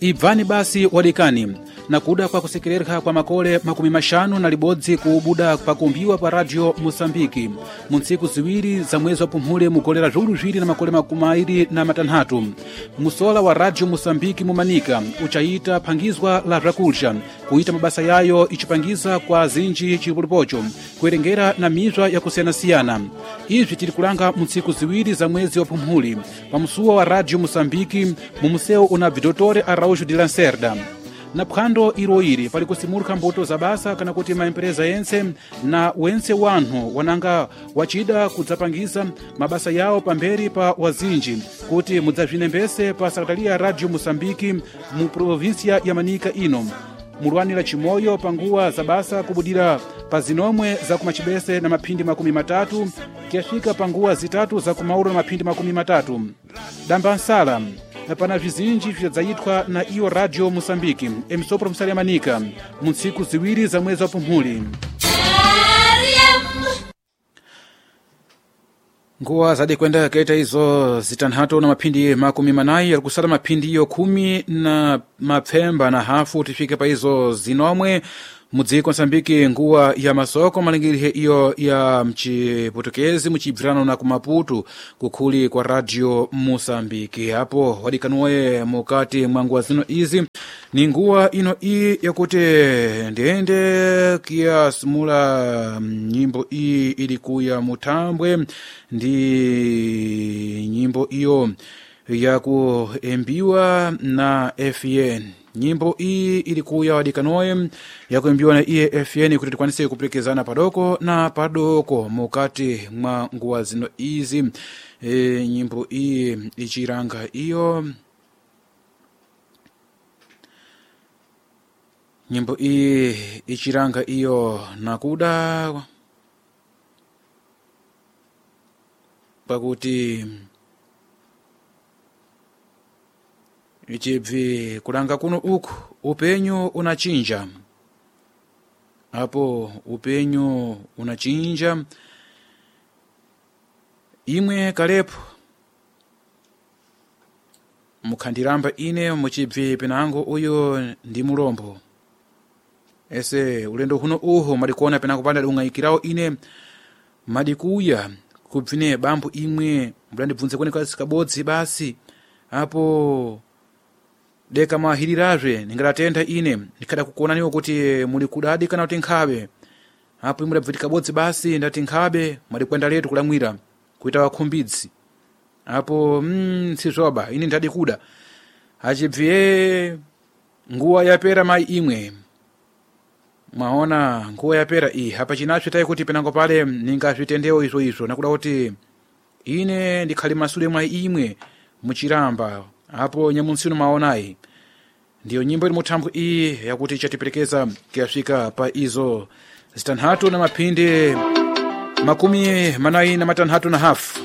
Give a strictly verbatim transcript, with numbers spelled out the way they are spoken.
ibvani basi wadekani na kuda kwa kusekereka kwa makole makumi mashanu na libodzi kubuda pakumbiwa pa radio Mosambiki muntsiku ziwiri za mwezi wa Pumhule mukolera zulu zviri na makole makumairi na matanhatu. Musola wa radio Mosambiki mumanika uchaita pangizwa la rakulsha kuita mabasa yayo ichipangiza kwa zinji chipulipocho kuerengera na mizwa ya kusiana-siana. Izvi tiri kulanga muntsiku ziwiri za mwezi wa Pumhule pa musuwa wa radio Mosambiki mumuseu una Vidotore Araújo de Lacerda. Na phwando iro iri pali kusimuluka mbuto za basa kana kuti maempreza yense na wense wanhu wananga wachida kudzapangiza mabasa yawo pamberi pa wazinji kuti mudzazvinembese pa sakatalia ya radio Mosambiki mu provinsia ya Manika ino. Murwanira chimoyo panguwa za basa kubudira pa zinomwe za kumachibese na mapindi makumi matatu kiafika panguwa zitatu za kumauro na mapindi makumi matatu. Damba nsala pana vizinji vyadzayitwa na iyo radio Mosambiki emisopro msali ya Manika muntsiku ziwiri za mwezi wa Pumhuli. Nguwa zade kwenda kaita hizo zitanhato na mapindi makumi manai yalikusala mapindi iyo kumi na mapemba na hafu tifike pa hizo zinomwe mudziko Mosambiki. Nguwa ya masoko malingirihe iyo ya mchiputukezi mchibvirano na kumaputu kukuli kwa radio Mosambiki. Hapo wadikanuwe mukati mwanguwa zino izi ni nguwa ino ii ya kute ndiende kia simula nyimbo ii ilikuya mutambwe ndi nyimbo iyo ya kuembiwa na F N. Nyimbo ii ilikuya wadikanoe ya kuembiwa na iye F N kuti tukwanise kuprekezana padoko na padoko mukati mwa nguwa zino izi. E, nyimbo ii ichiranga iyo nyimbo ii ichiranga iyo nakuda pakuti ichibvi kulanga kuno uku upenyu unachinja. Hapo upenyu unachinja imwe kalepo mukhandiramba ine muchibvi penango uyo ndi mulombo ese ulendo huno uho madikuona penango panda ungayikirao ine madikuya kubvine bambu imwe mblandi bvunze kone kwa sikabodzi basi. Hapo deka mahirirazve ningaratenda ine nikada kukuona niwo kuti muli kudadi kana kuti nkhabe. Hapo imwe dabvutika bodzi basi ndati nkhabe mali kwenda letu kulamwira kuita wakhumbidzi. Hapo mm, sizoba ini ndadi kuda achibviye nguwa yapera mai imwe maona nguwa yapera iyi hapa chinacho tai kuti penango pale ningazvitendeo izo izo nakuda kuti ine ndikhali masule mai imwe muchiramba. Hapo nyamunsino maonai ndiyo nyimbo ili mutambu iyi yakuti chatiperekeza kiafika pa izo zitanhatu na mapindi makumi manai na matanhatu na hafu.